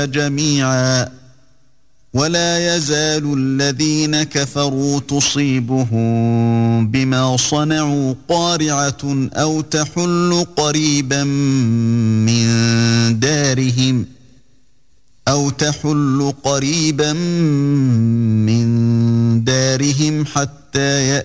جميعا ولا يزال الذين كفروا تصيبهم بما صنعوا قارعة أو تحل قريبا من دارهم حتى